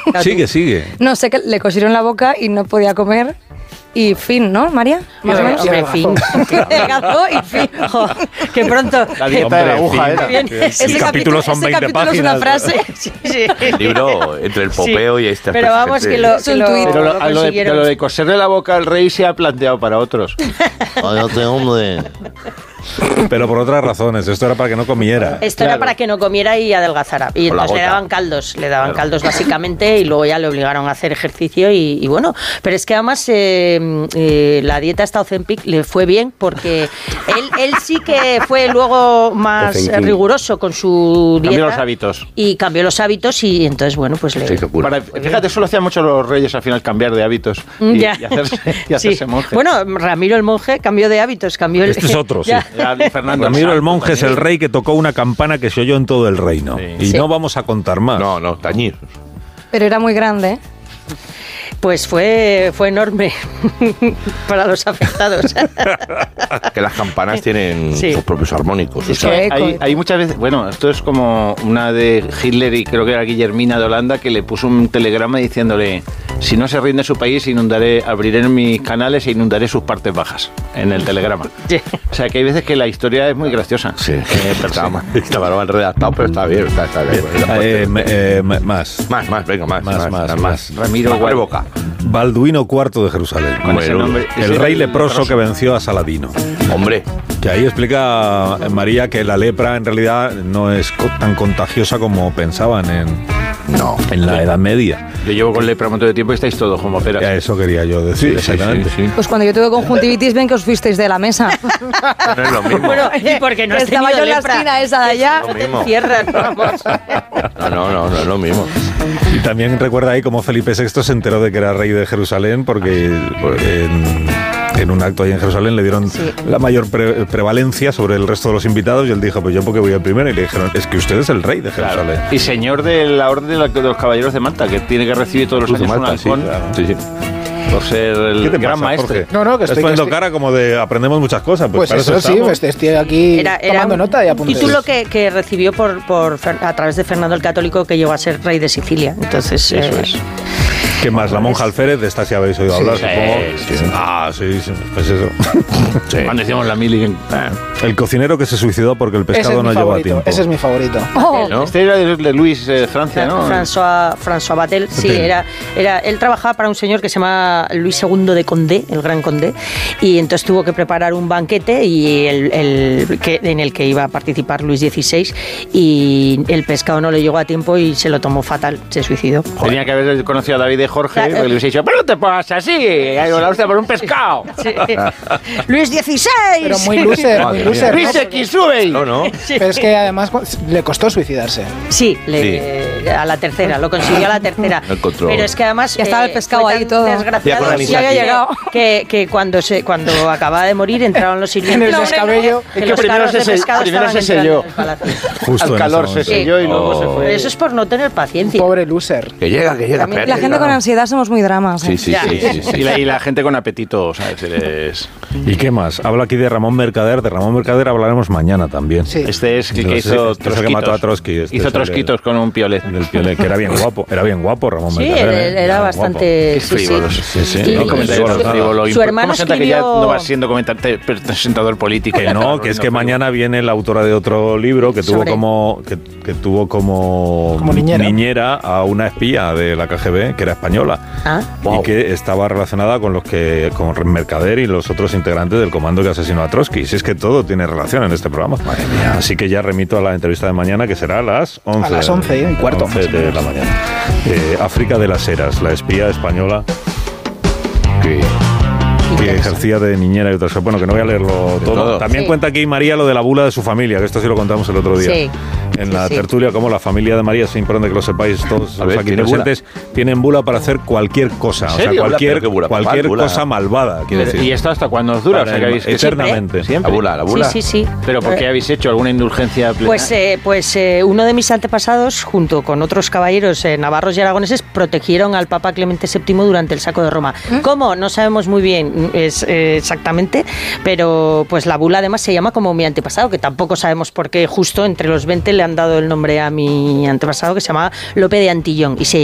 Sigue. No sé, que le cosieron la boca y no podía comer. Y fin, ¿no, María? Más o menos. Hombre, fin. Delgado y fin. Que pronto. La dieta de la aguja era. El capítulo son 20 capítulo páginas. es una frase. Sí. El libro entre el popeo y este. Pero vamos, que lo consiguieron. Lo de coserle la boca al rey se ha planteado para otros. Cállate, hombre. Pero por otras razones, esto era para que no comiera. Esto era para que no comiera y adelgazara. Y entonces le daban caldos básicamente, y luego ya le obligaron a hacer ejercicio y bueno. Pero es que además la dieta esta Ozempic le fue bien, porque él sí que fue luego más riguroso con su dieta. Cambió los hábitos. Y cambió los hábitos y entonces, bueno, pues le... Fíjate, eso lo hacían mucho los reyes al final, cambiar de hábitos y hacerse monje. Bueno, Ramiro el monje cambió de hábitos, cambió el... Este es otro, sí. Fernando Ramiro el monje es el rey que tocó una campana que se oyó en todo el reino. Y no vamos a contar más. No, tañir. Pero era muy grande, ¿eh? Pues fue enorme para los afectados. Que las campanas tienen sus propios armónicos. Es que hay muchas veces, bueno, esto es como una de Hitler y creo que era Guillermina de Holanda, que le puso un telegrama diciéndole: si no se rinde su país, abriré mis canales e inundaré sus partes bajas, en el telegrama. Sí. O sea que hay veces que la historia es muy graciosa. Sí, estaba mal redactado, pero está bien. Más, venga, más. Ramiro Boca. Balduino IV de Jerusalén. Con ese nombre. El rey leproso que venció a Saladino. Hombre. Que ahí explica María que la lepra en realidad no es tan contagiosa como pensaban en la Edad Media. Yo llevo con lepra un montón de tiempo y estáis todos como peras. Eso quería yo decir, exactamente. Sí. Pues cuando yo tuve conjuntivitis, ven que os fuisteis de la mesa. No es lo mismo. Bueno, y porque no estaba yo en la esquina esa de allá. No te encierran, vamos. No es lo mismo. Y también recuerda ahí cómo Felipe VI se enteró de que era rey de Jerusalén, porque en un acto ahí en Jerusalén le dieron la mayor prevalencia sobre el resto de los invitados y él dijo: pues yo porque voy al primero, y le dijeron: es que usted es el rey de Jerusalén. Claro. Y señor de la orden de los caballeros de Malta, que tiene que recibir todos los años un halcón. Sí. Por ser el gran maestre. No, que estoy poniendo cara como de aprendemos muchas cosas. Pues eso sí, estoy aquí tomando nota y apuntes. Título que recibió a través de Fernando el Católico, que llegó a ser rey de Sicilia. Entonces, eso es. ¿Qué más? La monja alférez, de esta sí habéis oído hablar, supongo. Sí, pues eso. Cuando decíamos la mili. El cocinero que se suicidó porque el pescado no llegó a tiempo. Ese es mi favorito. ¿No? Este era de Luis Francia, ¿no? François Batel, sí, él trabajaba para un señor que se llama Luis II de Condé, el Gran Condé, y entonces tuvo que preparar un banquete y en el que iba a participar Luis XVI, y el pescado no le llegó a tiempo y se lo tomó fatal, se suicidó. Tenía que haber conocido a David de Jorge, porque le hubiese dicho: pero no te pongas así, la hostia por un pescado. Sí. Luis XVI. Pero muy loser, Luis X, sube. No. Pero es que además le costó suicidarse. Sí, a la tercera, lo consiguió a la tercera. Pero es que además ya estaba el pescado ahí todo desgraciado, ya había llegado. Que cuando acababa de morir entraron los sirvientes. En el descabello. Es que primero se selló. Justo al calor se selló y luego se fue. Eso es por no tener paciencia. Pobre loser. Que llega. La gente con ansiedad somos muy dramas. Sí. Y la gente con apetito, ¿sabes? ¿Y qué más? Hablo aquí de Ramón Mercader. De Ramón Mercader hablaremos mañana también. Sí. Este es el que hizo Trotskitos. Que mató a Trotsky. Hizo Trotskitos con un piolet. Del piolet, que era bien guapo. Era bien guapo Ramón Mercader. Sí, era bastante... frívolo. Su hermano escribió... que ya no va siendo presentador político. Que es que mañana viene la autora de otro libro que tuvo como niñera a una espía de la KGB, que era española. Y que estaba relacionada con con Mercader y los otros integrantes del comando que asesinó a Trotsky. Si es que todo tiene relación en este programa. Madre mía. Así que ya remito a la entrevista de mañana, que será a las 11. A las 11:15. 11 de la mañana. África de las Heras, la espía española que ejercía de niñera y otras cosas. Bueno, que no voy a leerlo todo. También cuenta aquí María lo de la bula de su familia, que esto sí lo contamos el otro día. En la tertulia, como la familia de María, es importante que lo sepáis todos los aquí presentes, tienen bula para hacer cualquier cosa. O sea, cualquier cosa malvada, quiero decir. ¿Y esto hasta cuándo os dura? Eternamente. ¿Siempre? La bula. Sí. ¿Pero por qué habéis hecho alguna indulgencia plenaria? Pues uno de mis antepasados, junto con otros caballeros navarros y aragoneses, protegieron al Papa Clemente VII durante el saco de Roma. ¿Cómo? No sabemos muy bien exactamente, pero pues la bula además se llama como mi antepasado, que tampoco sabemos por qué justo entre los 20 le han dado el nombre a mi antepasado, que se llamaba Lope de Antillón, y se